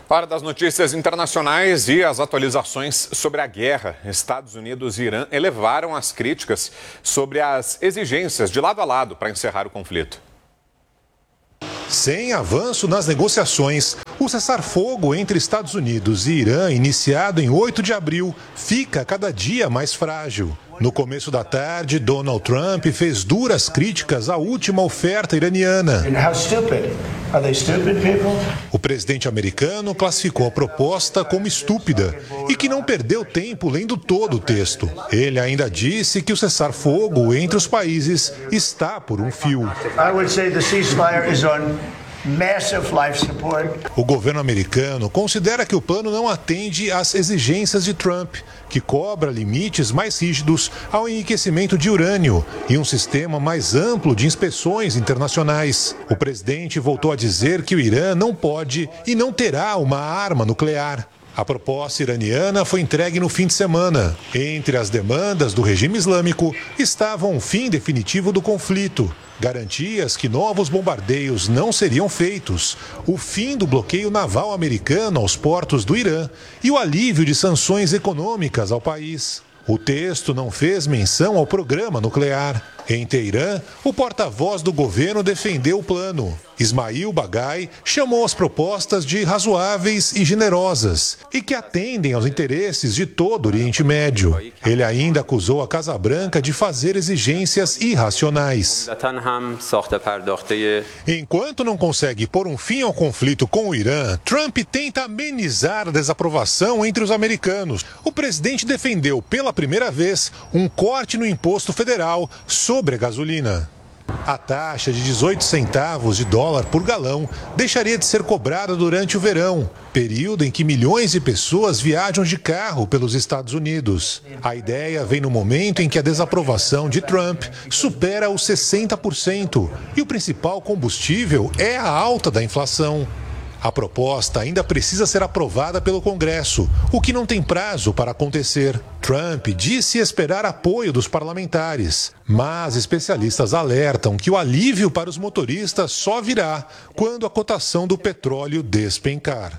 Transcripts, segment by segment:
Hora das notícias internacionais e as atualizações sobre a guerra. Estados Unidos e Irã elevaram as críticas sobre as exigências de lado a lado para encerrar o conflito. Sem avanço nas negociações, o cessar-fogo entre Estados Unidos e Irã, iniciado em 8 de abril, fica cada dia mais frágil. No começo da tarde, Donald Trump fez duras críticas à última oferta iraniana. O presidente americano classificou a proposta como estúpida e que não perdeu tempo lendo todo o texto. Ele ainda disse que o cessar-fogo entre os países está por um fio. O governo americano considera que o plano não atende às exigências de Trump, que cobra limites mais rígidos ao enriquecimento de urânio e um sistema mais amplo de inspeções internacionais. O presidente voltou a dizer que o Irã não pode e não terá uma arma nuclear. A proposta iraniana foi entregue no fim de semana. Entre as demandas do regime islâmico estavam o fim definitivo do conflito, garantias que novos bombardeios não seriam feitos, o fim do bloqueio naval americano aos portos do Irã e o alívio de sanções econômicas ao país. O texto não fez menção ao programa nuclear. Em Teherã, o porta-voz do governo defendeu o plano. Ismail Bagai chamou as propostas de razoáveis e generosas e que atendem aos interesses de todo o Oriente Médio. Ele ainda acusou a Casa Branca de fazer exigências irracionais. Enquanto não consegue pôr um fim ao conflito com o Irã, Trump tenta amenizar a desaprovação entre os americanos. O presidente defendeu pela primeira vez um corte no imposto federal sobre a gasolina. A taxa de 18 centavos de dólar por galão deixaria de ser cobrada durante o verão, período em que milhões de pessoas viajam de carro pelos Estados Unidos. A ideia vem no momento em que a desaprovação de Trump supera os 60% e o principal combustível é a alta da inflação. A proposta ainda precisa ser aprovada pelo Congresso, o que não tem prazo para acontecer. Trump disse esperar apoio dos parlamentares, mas especialistas alertam que o alívio para os motoristas só virá quando a cotação do petróleo despencar.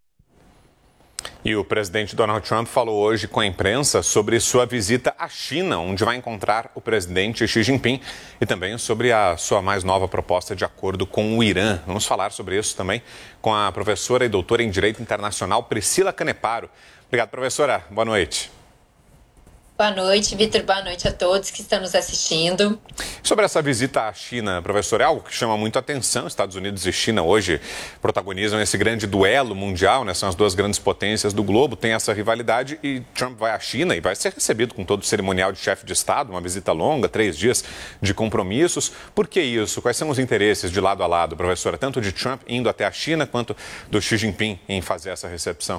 E o presidente Donald Trump falou hoje com a imprensa sobre sua visita à China, onde vai encontrar o presidente Xi Jinping, e também sobre a sua mais nova proposta de acordo com o Irã. Vamos falar sobre isso também com a professora e doutora em Direito Internacional Priscila Caneparo. Obrigado, professora. Boa noite. Boa noite, Vitor. Boa noite a todos que estão nos assistindo. Sobre essa visita à China, professor, é algo que chama muito a atenção. Estados Unidos e China hoje protagonizam esse grande duelo mundial, né? São as duas grandes potências do globo, tem essa rivalidade e Trump vai à China e vai ser recebido com todo o cerimonial de chefe de Estado, uma visita longa, 3 dias de compromissos. Por que isso? Quais são os interesses de lado a lado, professora, tanto de Trump indo até a China quanto do Xi Jinping em fazer essa recepção?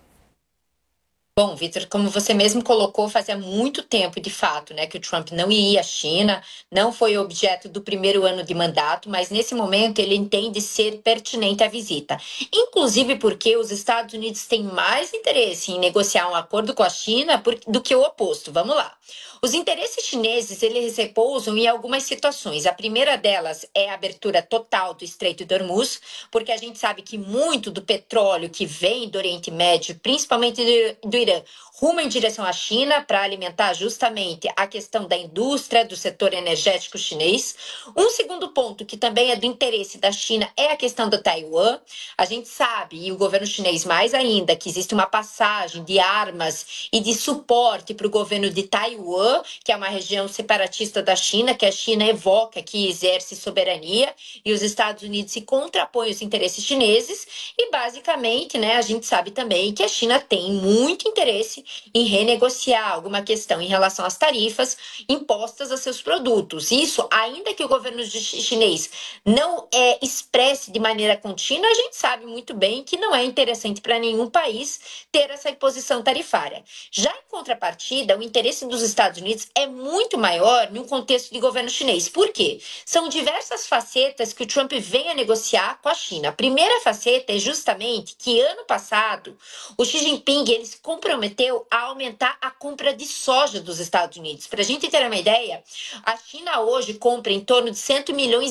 Bom, Vitor, como você mesmo colocou, fazia muito tempo, de fato, né, que o Trump não ia à China, não foi objeto do primeiro ano de mandato, mas nesse momento ele entende ser pertinente a visita. Inclusive porque os Estados Unidos têm mais interesse em negociar um acordo com a China do que o oposto. Vamos lá. Os interesses chineses, eles repousam em algumas situações. A primeira delas é a abertura total do Estreito de Hormuz, porque a gente sabe que muito do petróleo que vem do Oriente Médio, principalmente do Irã, rumo em direção à China para alimentar justamente a questão da indústria, do setor energético chinês. Um segundo ponto que também é do interesse da China é a questão do Taiwan. A gente sabe, e o governo chinês mais ainda, que existe uma passagem de armas e de suporte para o governo de Taiwan, que é uma região separatista da China, que a China evoca que exerce soberania e os Estados Unidos se contrapõem aos interesses chineses. E basicamente, né, a gente sabe também que a China tem muito interesse em renegociar alguma questão em relação às tarifas impostas a seus produtos. Isso, ainda que o governo chinês não expresse de maneira contínua, a gente sabe muito bem que não é interessante para nenhum país ter essa imposição tarifária. Já em contrapartida, o interesse dos Estados Unidos é muito maior no contexto de governo chinês. Por quê? São diversas facetas que o Trump vem a negociar com a China. A primeira faceta é justamente que ano passado o Xi Jinping ele se comprometeu comprometeu a aumentar a compra de soja dos Estados Unidos. Para a gente ter uma ideia, a China hoje compra em torno de 100 milhões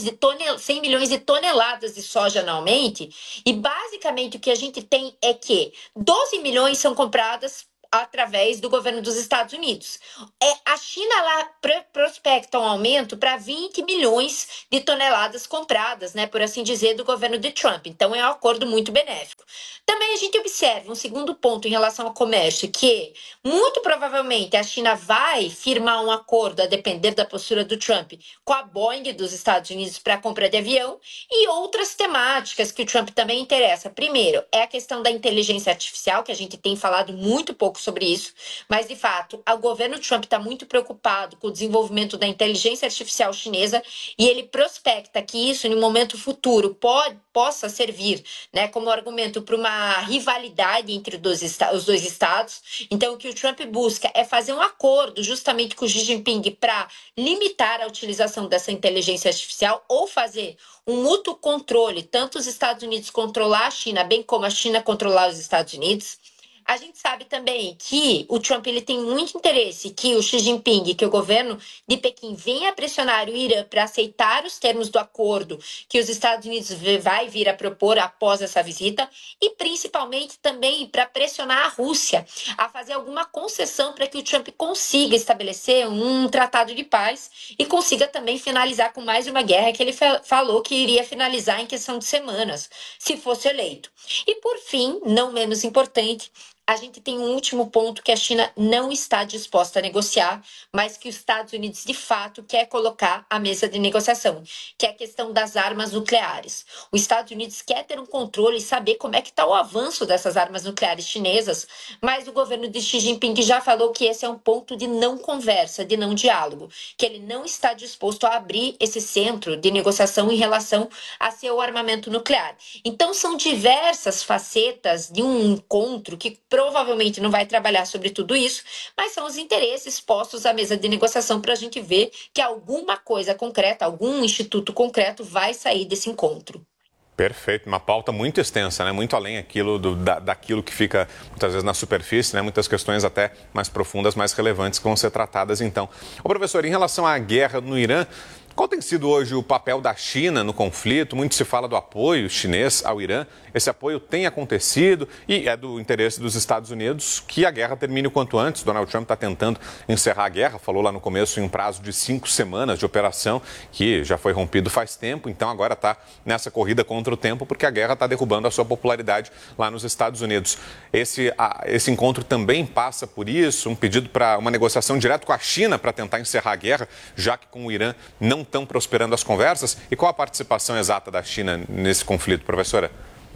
de toneladas de soja anualmente, e basicamente o que a gente tem é que 12 milhões são compradas através do governo dos Estados Unidos. A China lá prospecta um aumento para 20 milhões de toneladas compradas, né, por assim dizer, do governo de Trump. Então é um acordo muito benéfico. Também a gente observa um segundo ponto em relação ao comércio, que muito provavelmente a China vai firmar um acordo, a depender da postura do Trump, com a Boeing dos Estados Unidos para a compra de avião, e outras temáticas que o Trump também interessa. Primeiro, é a questão da inteligência artificial, que a gente tem falado muito pouco sobre isso, mas de fato, o governo Trump está muito preocupado com o desenvolvimento da inteligência artificial chinesa, e ele prospecta que isso, em um momento futuro, possa servir, né, como argumento para uma rivalidade entre os dois estados. Então, o que o Trump busca é fazer um acordo justamente com o Xi Jinping para limitar a utilização dessa inteligência artificial, ou fazer um mútuo controle, tanto os Estados Unidos controlar a China, bem como a China controlar os Estados Unidos. A gente sabe também que o Trump ele tem muito interesse que o Xi Jinping, que o governo de Pequim venha pressionar o Irã para aceitar os termos do acordo que os Estados Unidos vai vir a propor após essa visita, e principalmente também para pressionar a Rússia a fazer alguma concessão para que o Trump consiga estabelecer um tratado de paz e consiga também finalizar com mais uma guerra que ele falou que iria finalizar em questão de semanas, se fosse eleito. E por fim, não menos importante, a gente tem um último ponto que a China não está disposta a negociar, mas que os Estados Unidos, de fato, quer colocar à mesa de negociação, que é a questão das armas nucleares. Os Estados Unidos quer ter um controle e saber como é que está o avanço dessas armas nucleares chinesas, mas o governo de Xi Jinping já falou que esse é um ponto de não conversa, de não diálogo, que ele não está disposto a abrir esse centro de negociação em relação a seu armamento nuclear. Então, são diversas facetas de um encontro que provavelmente não vai trabalhar sobre tudo isso, mas são os interesses postos à mesa de negociação para a gente ver que alguma coisa concreta, algum instituto concreto vai sair desse encontro. Perfeito, uma pauta muito extensa, né? Muito além daquilo que fica muitas vezes na superfície, né? Muitas questões até mais profundas, mais relevantes que vão ser tratadas então. Ô, professor, em relação à guerra no Irã, qual tem sido hoje o papel da China no conflito? Muito se fala do apoio chinês ao Irã. Esse apoio tem acontecido e é do interesse dos Estados Unidos que a guerra termine o quanto antes. Donald Trump está tentando encerrar a guerra, falou lá no começo em um prazo de 5 semanas de operação, que já foi rompido faz tempo, então agora está nessa corrida contra o tempo, porque a guerra está derrubando a sua popularidade lá nos Estados Unidos. Esse encontro também passa por isso, um pedido para uma negociação direto com a China para tentar encerrar a guerra, já que com o Irã não estão prosperando as conversas. E qual a participação exata da China nesse conflito, professora?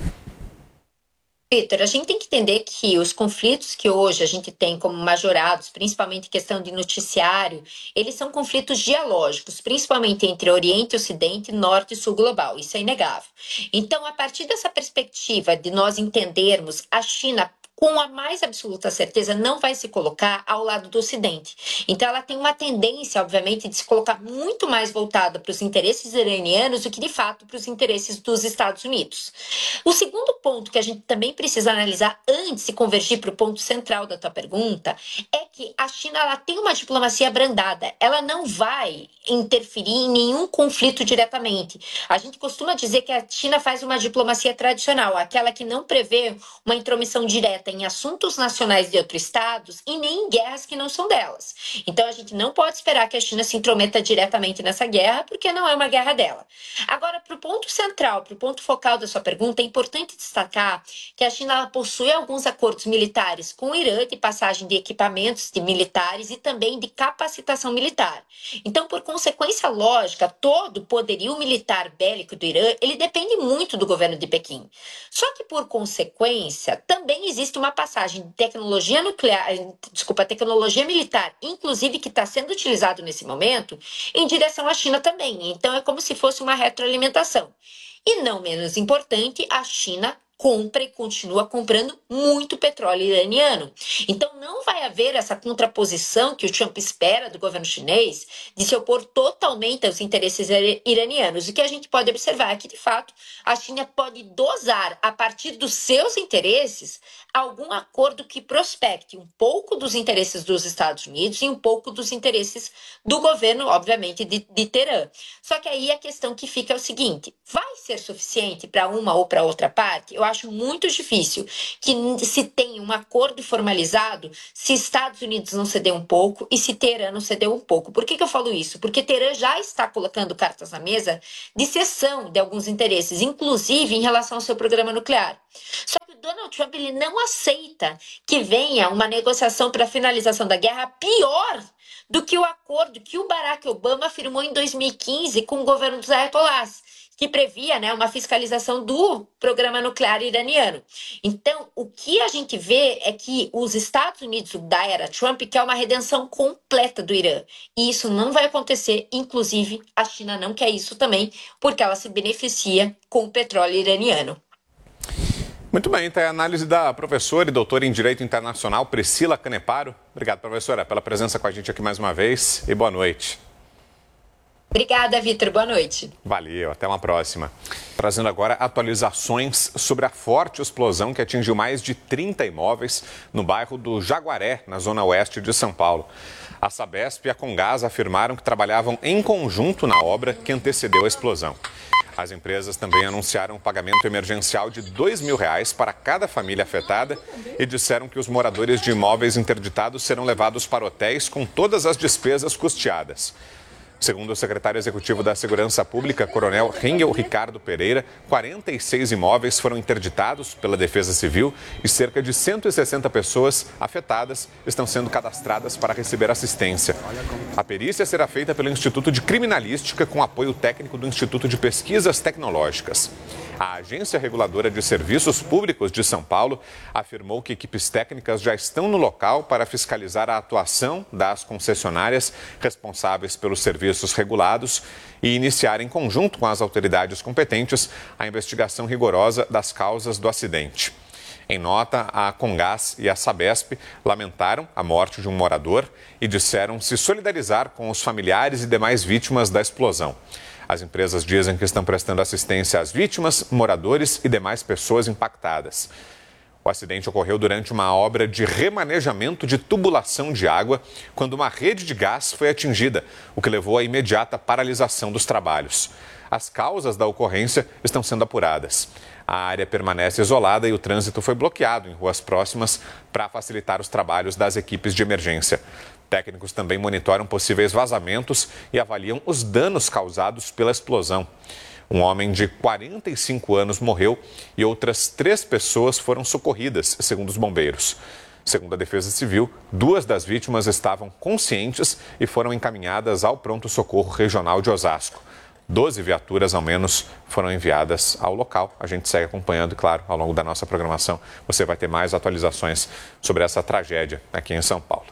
Vitor, a gente tem que entender que os conflitos que hoje a gente tem como majorados, principalmente questão de noticiário, eles são conflitos dialógicos, principalmente entre Oriente e Ocidente, Norte e Sul global. Isso é inegável. Então, a partir dessa perspectiva de nós entendermos a China, com a mais absoluta certeza, não vai se colocar ao lado do Ocidente. Então, ela tem uma tendência, obviamente, de se colocar muito mais voltada para os interesses iranianos do que, de fato, para os interesses dos Estados Unidos. O segundo ponto que a gente também precisa analisar antes de convergir para o ponto central da tua pergunta é que a China ela tem uma diplomacia abrandada. Ela não vai interferir em nenhum conflito diretamente. A gente costuma dizer que a China faz uma diplomacia tradicional, aquela que não prevê uma intromissão direta em assuntos nacionais de outros estados e nem em guerras que não são delas. Então a gente não pode esperar que a China se intrometa diretamente nessa guerra, porque não é uma guerra dela. Agora, para o ponto central, para o ponto focal da sua pergunta, é importante destacar que a China possui alguns acordos militares com o Irã de passagem de equipamentos de militares e também de capacitação militar. Então, por consequência lógica, todo o poderio militar bélico do Irã, ele depende muito do governo de Pequim. Só que, por consequência, também existe uma passagem de tecnologia tecnologia militar, inclusive que está sendo utilizado nesse momento, em direção à China também. Então, é como se fosse uma retroalimentação. E não menos importante, a China compra e continua comprando muito petróleo iraniano. Então não vai haver essa contraposição que o Trump espera do governo chinês de se opor totalmente aos interesses iranianos. O que a gente pode observar é que, de fato, a China pode dosar, a partir dos seus interesses, algum acordo que prospecte um pouco dos interesses dos Estados Unidos e um pouco dos interesses do governo, obviamente, de Teherã. Só que aí a questão que fica é o seguinte: vai ser suficiente para uma ou para outra parte? Eu acho muito difícil que se tenha um acordo formalizado se Estados Unidos não ceder um pouco e se Teherã não ceder um pouco. Por que eu falo isso? Porque Teherã já está colocando cartas na mesa de cessão de alguns interesses, inclusive em relação ao seu programa nuclear. Só que o Donald Trump ele não aceita que venha uma negociação para a finalização da guerra pior do que o acordo que o Barack Obama firmou em 2015 com o governo dos Ayatollahs, que previa, né, uma fiscalização do programa nuclear iraniano. Então, o que a gente vê é que os Estados Unidos, da era Trump, quer uma redenção completa do Irã. E isso não vai acontecer, inclusive a China não quer isso também, porque ela se beneficia com o petróleo iraniano. Muito bem, então é a análise da professora e doutora em Direito Internacional, Priscila Caneparo. Obrigado, professora, pela presença com a gente aqui mais uma vez e boa noite. Obrigada, Vitor. Boa noite. Valeu, até uma próxima. Trazendo agora atualizações sobre a forte explosão que atingiu mais de 30 imóveis no bairro do Jaguaré, na zona oeste de São Paulo. A Sabesp e a Comgás afirmaram que trabalhavam em conjunto na obra que antecedeu a explosão. As empresas também anunciaram um pagamento emergencial de R$2.000 para cada família afetada e disseram que os moradores de imóveis interditados serão levados para hotéis com todas as despesas custeadas. Segundo o secretário executivo da Segurança Pública, Coronel Rengel Ricardo Pereira, 46 imóveis foram interditados pela Defesa Civil e cerca de 160 pessoas afetadas estão sendo cadastradas para receber assistência. A perícia será feita pelo Instituto de Criminalística com apoio técnico do Instituto de Pesquisas Tecnológicas. A Agência Reguladora de Serviços Públicos de São Paulo afirmou que equipes técnicas já estão no local para fiscalizar a atuação das concessionárias responsáveis pelos serviços regulados e iniciar em conjunto com as autoridades competentes a investigação rigorosa das causas do acidente. Em nota, a Comgás e a Sabesp lamentaram a morte de um morador e disseram se solidarizar com os familiares e demais vítimas da explosão. As empresas dizem que estão prestando assistência às vítimas, moradores e demais pessoas impactadas. O acidente ocorreu durante uma obra de remanejamento de tubulação de água, quando uma rede de gás foi atingida, o que levou à imediata paralisação dos trabalhos. As causas da ocorrência estão sendo apuradas. A área permanece isolada e o trânsito foi bloqueado em ruas próximas para facilitar os trabalhos das equipes de emergência. Técnicos também monitoram possíveis vazamentos e avaliam os danos causados pela explosão. Um homem de 45 anos morreu e outras 3 pessoas foram socorridas, segundo os bombeiros. Segundo a Defesa Civil, 2 das vítimas estavam conscientes e foram encaminhadas ao pronto-socorro regional de Osasco. 12 viaturas, ao menos, foram enviadas ao local. A gente segue acompanhando e, claro, ao longo da nossa programação, você vai ter mais atualizações sobre essa tragédia aqui em São Paulo.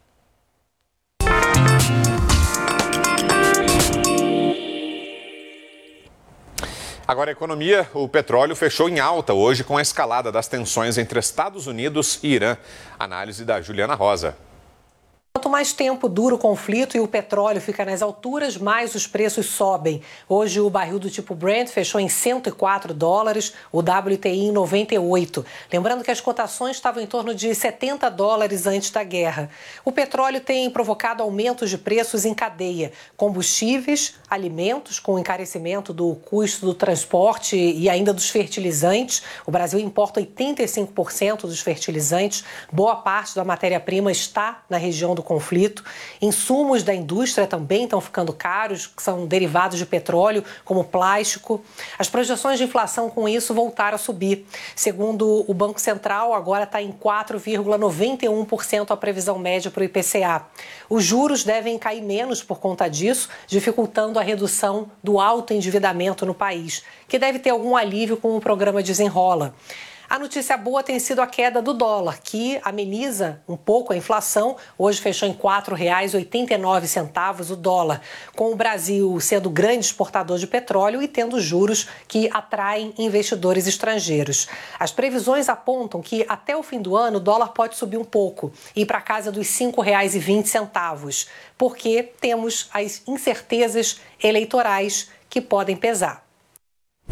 Agora, a economia, o petróleo fechou em alta hoje com a escalada das tensões entre Estados Unidos e Irã. Análise da Juliana Rosa. Quanto mais tempo dura o conflito e o petróleo fica nas alturas, mais os preços sobem. Hoje o barril do tipo Brent fechou em $104, o WTI em 98. Lembrando que as cotações estavam em torno de $70 antes da guerra. O petróleo tem provocado aumentos de preços em cadeia. Combustíveis, alimentos com encarecimento do custo do transporte e ainda dos fertilizantes. O Brasil importa 85% dos fertilizantes. Boa parte da matéria-prima está na região do conflito. Insumos da indústria também estão ficando caros, que são derivados de petróleo, como plástico. As projeções de inflação com isso voltaram a subir. Segundo o Banco Central, agora está em 4,91% a previsão média para o IPCA. Os juros devem cair menos por conta disso, dificultando a redução do alto endividamento no país, que deve ter algum alívio com o programa Desenrola. A notícia boa tem sido a queda do dólar, que ameniza um pouco a inflação. Hoje fechou em R$ 4,89 o dólar, com o Brasil sendo grande exportador de petróleo e tendo juros que atraem investidores estrangeiros. As previsões apontam que até o fim do ano o dólar pode subir um pouco e ir para casa dos R$ 5,20, porque temos as incertezas eleitorais que podem pesar.